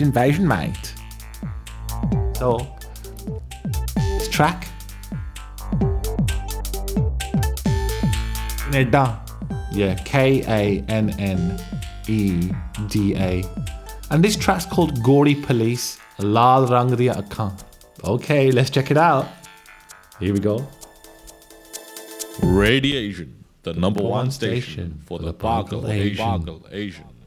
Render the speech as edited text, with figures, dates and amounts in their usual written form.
Hybrid Invasion, mate. So, this track, Kanneda. Yeah, Kanneda. And this track's called Gori Police, Lal Rang Diya Akhan. Okay, let's check it out. Here we go. Radiation, the number one station for the Pagal Asian.